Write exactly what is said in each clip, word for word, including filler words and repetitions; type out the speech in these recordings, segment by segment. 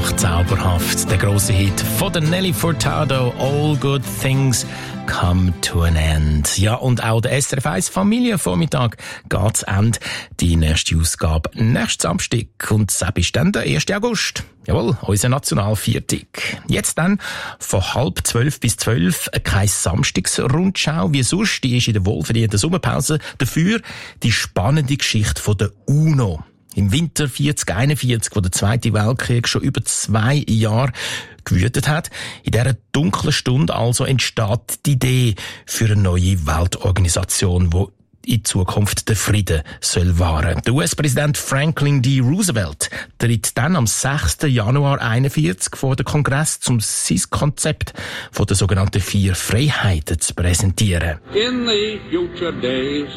einfach zauberhaft. Der grosse Hit von der Nelly Furtado, All Good Things Come to an End. Ja, und auch der S R F eins Familienvormittag geht zu Ende. Die nächste Ausgabe nächsten Samstag. Und das ist dann der ersten August. Jawohl, unser Nationalviertag. Jetzt dann von halb zwölf bis zwölf keine Samstagsrundschau wie sonst. Die ist in der wohlverdienten Sommerpause. Dafür die spannende Geschichte von der UNO. Im Winter vierzig einundvierzig, wo der Zweite Weltkrieg schon über zwei Jahre gewütet hat. In dieser dunklen Stunde also entsteht die Idee für eine neue Weltorganisation, die in Zukunft der Frieden soll wahren. Der U S-Präsident Franklin D. Roosevelt tritt dann am sechsten Januar einundvierzig vor den Kongress, um sein Konzept von der sogenannten vier Freiheiten zu präsentieren. In the future days,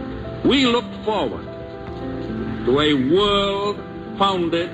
we look forward to a world founded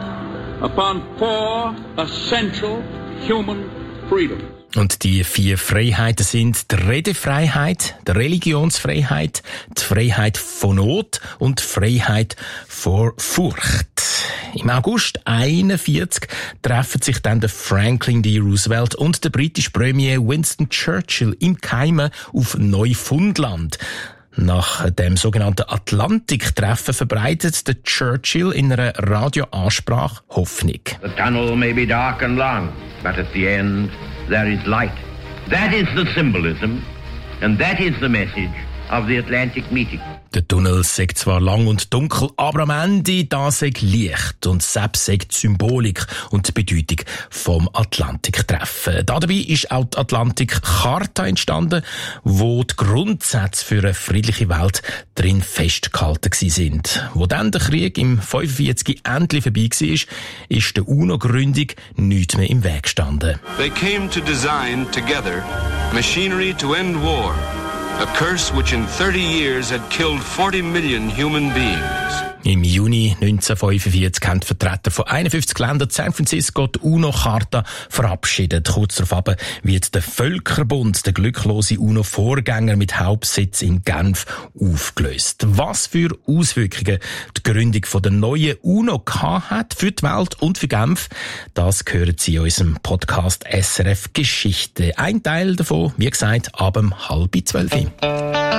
upon four essential human freedoms. Und die vier Freiheiten sind die Redefreiheit, die Religionsfreiheit, die Freiheit von Not und die Freiheit vor Furcht. Im August einundvierzig treffen sich dann der Franklin D. Roosevelt und der britische Premier Winston Churchill im Geheimen auf Neufundland. Nach dem sogenannten Atlantiktreffen verbreitet der Churchill in einer Radioansprache Hoffnung. The tunnel may be dark and long, but at the end there is light. That is the symbolism and that is the message of the Atlantic meeting. Der Tunnel sei zwar lang und dunkel, aber am Ende da sei Licht und selbst sei die Symbolik und die Bedeutung vom Atlantiktreffen. Dabei ist auch die Atlantik-Charta entstanden, wo die Grundsätze für eine friedliche Welt drin festgehalten sind. Wo dann der Krieg im fünfundvierzig endlich vorbei war, ist der UNO-Gründung nichts mehr im Weg gestanden. They came to design together machinery to end war. A curse which in thirty years had killed forty million human beings. Im Juni neunzehnhundertfünfundvierzig haben die Vertreter von einundfünfzig Ländern San Francisco die UNO-Charta verabschiedet. Kurz darauf wird der Völkerbund, der glücklose UNO-Vorgänger mit Hauptsitz in Genf, aufgelöst. Was für Auswirkungen die Gründung von der neuen UNO hat für die Welt und für Genf, das hören Sie in unserem Podcast S R F Geschichte. Ein Teil davon, wie gesagt, ab um halb zwölf.